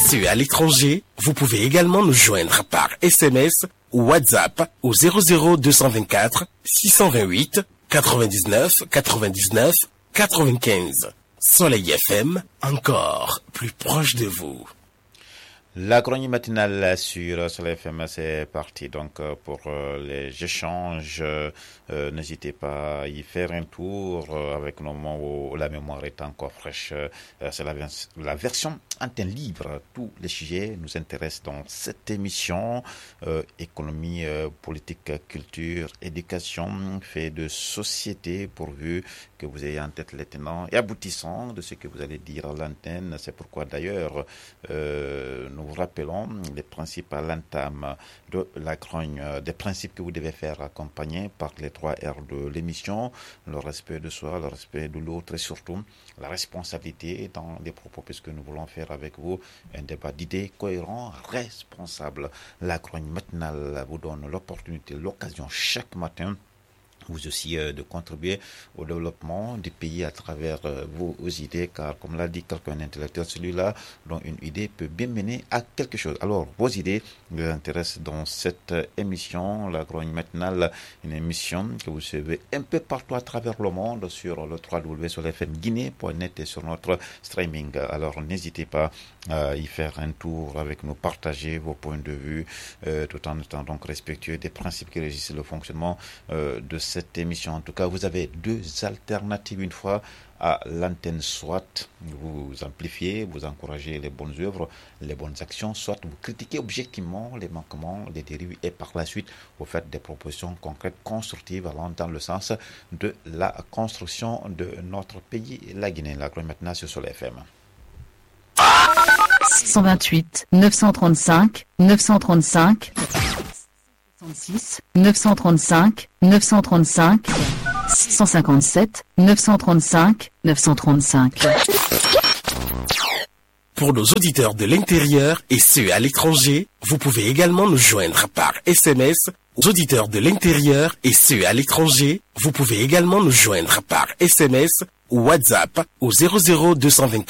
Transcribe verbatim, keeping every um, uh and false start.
ceux à l'étranger, vous pouvez également nous joindre par S M S ou WhatsApp au zéro zéro deux cent vingt-quatre six cent vingt-huit quatre-vingt-dix-neuf quatre-vingt-dix-neuf quatre-vingt-quinze. Soleil F M, encore plus proche de vous. La chronique matinale sur Soleil F M, c'est parti donc pour les échanges. Euh, n'hésitez pas à y faire un tour euh, avec nos mots où la mémoire est encore fraîche. Euh, c'est la, la version antenne libre. Tous les sujets nous intéressent dans cette émission. Euh, économie, euh, politique, culture, éducation, fait de société, pourvu que vous ayez en tête les tenants et aboutissants de ce que vous allez dire à l'antenne. C'est pourquoi d'ailleurs euh, nous vous rappelons les principes à l'entame de la grogne, des principes que vous devez faire accompagner par les trois R de l'émission: le respect de soi, le respect de l'autre et surtout la responsabilité dans les propos, puisque nous voulons faire avec vous un débat d'idées cohérent, responsable. La grogne matinale vous donne l'opportunité, l'occasion chaque matin vous aussi euh, de contribuer au développement du pays à travers euh, vos, vos idées, car comme l'a dit quelqu'un intellectuel, celui-là dont une idée peut bien mener à quelque chose. Alors vos idées nous intéressent dans cette euh, émission, la grogne matinale, une émission que vous suivez un peu partout à travers le monde sur le w w w point soleil f m guinée point net et sur notre streaming. Alors n'hésitez pas à y faire un tour avec nous, partager vos points de vue euh, tout en étant donc respectueux des principes qui régissent le fonctionnement euh, de cette émission. En tout cas, vous avez deux alternatives une fois à l'antenne: soit vous amplifiez, vous encouragez les bonnes œuvres, les bonnes actions, soit vous critiquez objectivement les manquements, les dérives, et par la suite vous faites des propositions concrètes, constructives, allant dans le sens de la construction de notre pays, la Guinée. La grogne maintenant sur Soleil F M. six cent vingt-huit neuf cent trente-cinq neuf cent trente-cinq soixante-six neuf cent trente-cinq neuf cent trente-cinq six cent cinquante-sept neuf cent trente-cinq neuf cent trente-cinq. Pour nos auditeurs de l'intérieur et ceux à l'étranger, vous pouvez également nous joindre par S M S. Aux auditeurs de l'intérieur et ceux à l'étranger, vous pouvez également nous joindre par S M S ou WhatsApp au zéro zéro deux cent vingt-quatre